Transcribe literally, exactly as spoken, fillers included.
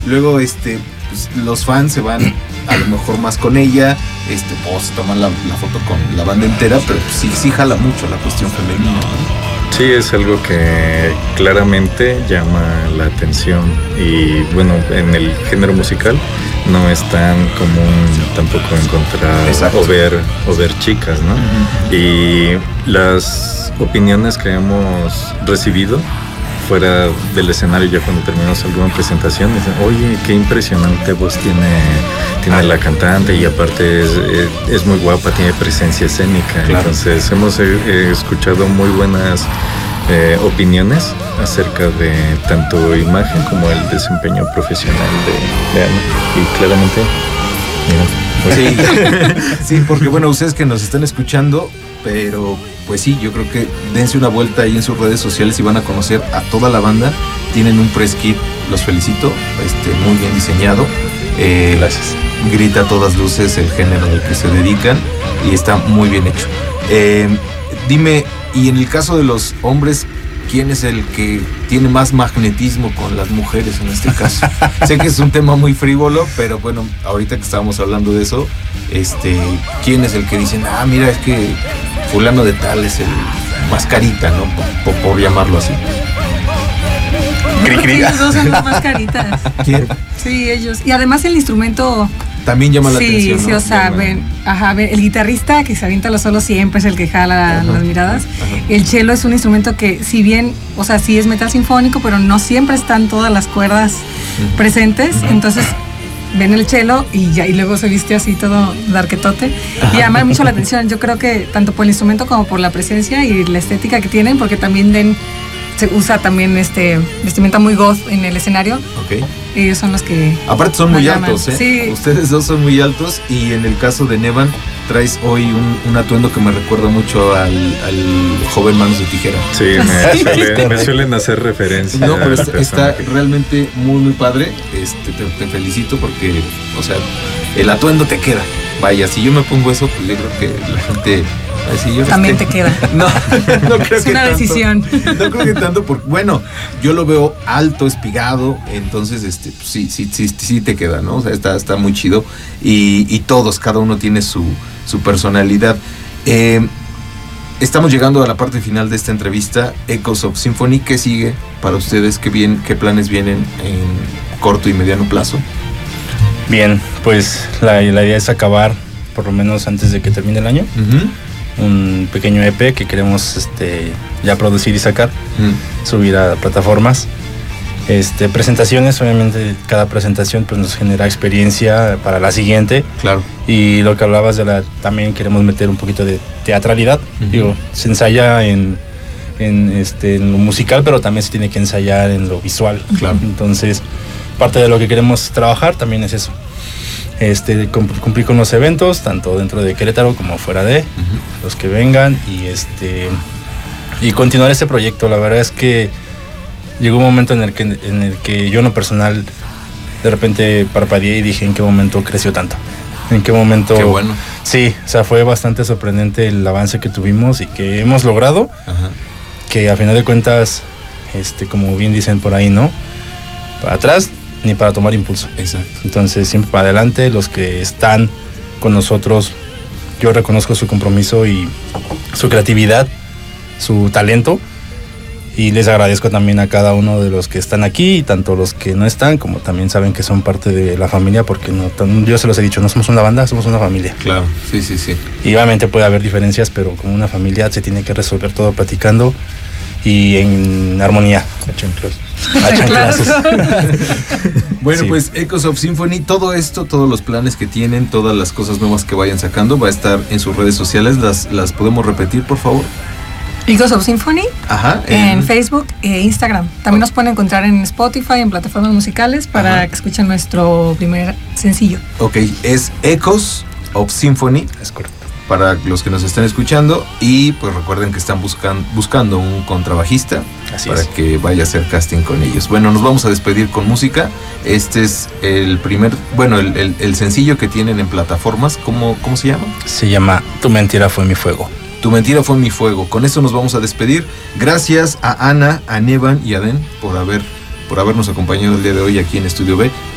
luego este pues, los fans se van a lo mejor más con ella, este pues toman la, la foto con la banda entera, pero pues, sí, sí jala mucho la cuestión femenina, ¿no? Sí, es algo que claramente llama la atención y bueno, en el género musical no es tan común tampoco encontrar Exacto. o ver o ver chicas, ¿no? Uh-huh. Y las opiniones que hemos recibido fuera del escenario, ya cuando terminamos alguna presentación, dicen, oye, qué impresionante voz tiene, tiene la cantante y aparte es, es, es muy guapa, tiene presencia escénica. Claro. Entonces hemos eh, escuchado muy buenas eh, opiniones acerca de tanto imagen como el desempeño profesional de, de Ana. Y claramente, mira, pues, sí, sí, porque bueno, ustedes que nos están escuchando, pero pues sí, yo creo que dense una vuelta ahí en sus redes sociales y van a conocer a toda la banda. Tienen un press kit, los felicito, este, muy bien diseñado. Eh, Gracias. Grita a todas luces el género al que se dedican y está muy bien hecho. Eh, dime, y en el caso de los hombres, ¿quién es el que tiene más magnetismo con las mujeres en este caso? Sé que es un tema muy frívolo, pero bueno, ahorita que estábamos hablando de eso, este, ¿quién es el que dicen, ah, mira, es que fulano de tal es el más carita, ¿no? Por, por, por llamarlo así. Cri, cri. Sí, ellos dos son los más caritas. ¿Quién? Sí, ellos. Y además el instrumento también llama la sí, atención, sí, ¿no? o sea, llama... ven, ajá, ven, el guitarrista que se avienta los solos siempre es el que jala ajá, las miradas. Ajá. El cello es un instrumento que, si bien, o sea, sí es metal sinfónico, pero no siempre están todas las cuerdas uh-huh. presentes, uh-huh. entonces ven el cello y ya, y luego se viste así todo darquetote. Ajá. Y llama mucho la atención, yo creo que tanto por el instrumento como por la presencia y la estética que tienen, porque también den, se usa también este vestimenta muy goth en el escenario. Ok. Ellos son los que... Aparte son muy llaman. altos, ¿eh? Sí. Ustedes dos son muy altos y en el caso de Nevan traes hoy un, un atuendo que me recuerda mucho al, al joven Manos de Tijera. Sí, me, suelen, me suelen hacer referencia. No, pero está, está realmente muy, muy padre. Este, te, te felicito porque, o sea, el atuendo te queda. Vaya, si yo me pongo eso, pues yo creo que la gente... Así, yo también este, te queda. No, no creo es que una tanto, decisión. No creo que tanto, porque bueno, yo lo veo alto, espigado, entonces este, pues, sí, sí, sí, sí te queda, ¿no? O sea, está, está muy chido y, y todos, cada uno tiene su, su personalidad. Eh, estamos llegando a la parte final de esta entrevista. Echoes of Symphony, ¿qué sigue para ustedes? ¿Qué bien, qué planes vienen en corto y mediano plazo? Bien, pues la, la idea es acabar por lo menos antes de que termine el año. Uh-huh. Un pequeño E P que queremos este, ya producir y sacar, mm. subir a plataformas. Este, presentaciones, obviamente cada presentación pues, nos genera experiencia para la siguiente. Claro. Y lo que hablabas de la, también queremos meter un poquito de teatralidad. Uh-huh. Digo, se ensaya en, en, este, en lo musical, pero también se tiene que ensayar en lo visual. Claro. Entonces, parte de lo que queremos trabajar también es eso. Este, cumplir con los eventos, tanto dentro de Querétaro como fuera de, uh-huh. los que vengan, y este y continuar este proyecto. La verdad es que llegó un momento en el que, en el que yo en lo personal de repente parpadeé y dije, ¿en qué momento creció tanto? ¿En qué momento? Qué bueno. Sí, o sea, fue bastante sorprendente el avance que tuvimos y que hemos logrado, uh-huh. que a final de cuentas, este, como bien dicen por ahí, ¿no? Para atrás ni para tomar impulso. Exacto. Entonces siempre para adelante. Los que están con nosotros, yo reconozco su compromiso y su creatividad, su talento, y les agradezco también a cada uno de los que están aquí, y tanto los que no están como también saben que son parte de la familia, porque no, yo se los he dicho, no somos una banda, somos una familia. Claro, sí, sí, sí. Y obviamente puede haber diferencias, pero como una familia se tiene que resolver todo platicando y en armonía. Bueno, sí. Pues Echoes of Symphony, todo esto, todos los planes que tienen, todas las cosas nuevas que vayan sacando, va a estar en sus redes sociales. ¿Las, las podemos repetir, por favor? Echoes of Symphony. Ajá, en, en Facebook e Instagram. También oh. nos pueden encontrar en Spotify, en plataformas musicales, para Ajá. que escuchen nuestro primer sencillo. Ok, es Echoes of Symphony. Es correcto. Para los que nos están escuchando, y pues recuerden que están buscan, buscando un contrabajista. Así para es. Que vaya a hacer casting con ellos. Bueno, nos vamos a despedir con música. Este es el primer, bueno, el, el, el sencillo que tienen en plataformas. ¿Cómo, cómo se llama? Se llama Tu mentira fue mi fuego. Tu mentira fue mi fuego. Con eso nos vamos a despedir. Gracias a Ana, a Nevan y a Den por haber por habernos acompañado el día de hoy aquí en Estudio B.